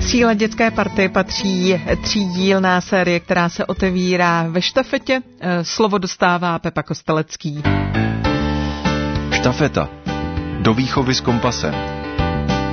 Síle dětské party patří třídílná série, která se otevírá ve štafetě. Slovo dostává Pepa Kostelecký. Štafeta. Do výchovy s kompasem.